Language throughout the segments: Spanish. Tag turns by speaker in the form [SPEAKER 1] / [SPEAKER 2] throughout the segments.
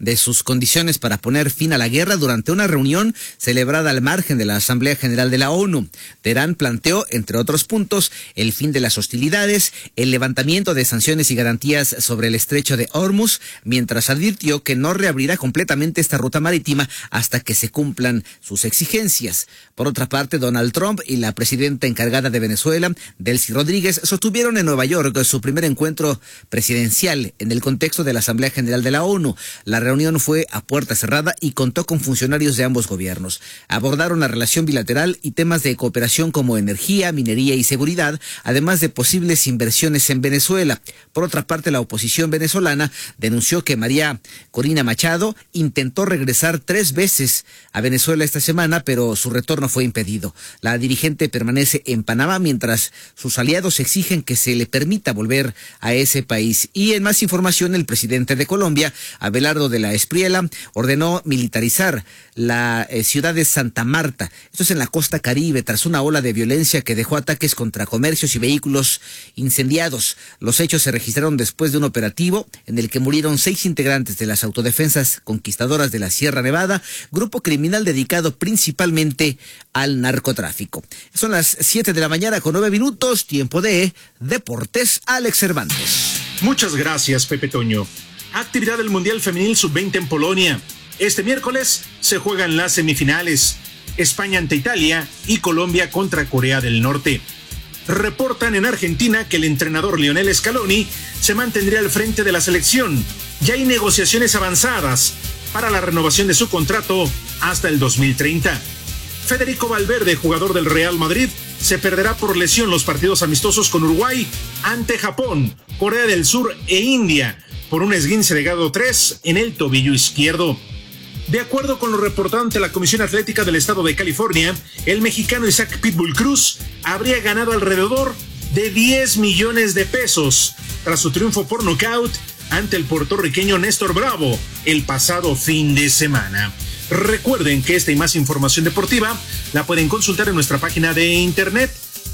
[SPEAKER 1] de sus condiciones para poner fin a la guerra durante una reunión celebrada al margen de la Asamblea General de la ONU. Teherán planteó, entre otros puntos, el fin de las hostilidades, el levantamiento de sanciones y garantías sobre el estrecho de Hormuz, mientras advirtió que no reabrirá completamente esta ruta marítima hasta que se cumplan sus exigencias. Por otra parte, Donald Trump y la presidenta encargada de Venezuela, Delcy Rodríguez, sostuvieron en Nueva York su primer encuentro presidencial en el contexto de la Asamblea General de la ONU. La reunión fue a puerta cerrada y contó con funcionarios de ambos gobiernos. Abordaron la relación bilateral y temas de cooperación como energía, minería y seguridad, además de posibles inversiones en Venezuela. Por otra parte, la oposición venezolana denunció que María Corina Machado intentó regresar 3 veces a Venezuela esta semana, pero su retorno fue impedido. La dirigente permanece en Panamá mientras sus aliados exigen que se le permita volver a ese país. Y en más información, el presidente de Colombia, Abelardo de la Espriella, ordenó militarizar la ciudad de Santa Marta. Esto es en la costa Caribe, tras una ola de violencia que dejó ataques contra comercios y vehículos incendiados. Los hechos se registraron después de un operativo en el que murieron 6 integrantes de las autodefensas conquistadoras de la Sierra Nevada, grupo criminal dedicado principalmente al narcotráfico. Son las 7 de la mañana con 9 minutos, tiempo de Deportes. Alex Cervantes.
[SPEAKER 2] Muchas gracias, Pepe Toño. Actividad del Mundial Femenil Sub-20 en Polonia. Este miércoles se juegan las semifinales. España ante Italia y Colombia contra Corea del Norte. Reportan en Argentina que el entrenador Lionel Scaloni se mantendría al frente de la selección. Ya hay negociaciones avanzadas para la renovación de su contrato hasta el 2030. Federico Valverde, jugador del Real Madrid, se perderá por lesión los partidos amistosos con Uruguay ante Japón, Corea del Sur e India por un esguince de grado 3 en el tobillo izquierdo. De acuerdo con lo reportado ante la Comisión Atlética del Estado de California, el mexicano Isaac Pitbull Cruz habría ganado alrededor de 10 millones de pesos tras su triunfo por nocaut ante el puertorriqueño Néstor Bravo el pasado fin de semana. Recuerden que esta y más información deportiva la pueden consultar en nuestra página de internet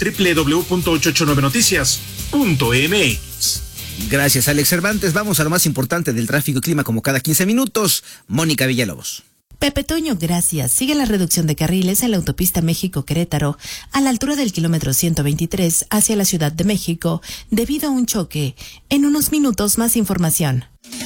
[SPEAKER 2] www.889noticias.mx.
[SPEAKER 1] Gracias, Alex Cervantes. Vamos a lo más importante del tráfico y clima como cada 15 minutos. Mónica Villalobos.
[SPEAKER 3] Pepe Toño, gracias. Sigue la reducción de carriles en la autopista México-Querétaro a la altura del kilómetro 123 hacia la Ciudad de México debido a un choque. En unos minutos más información.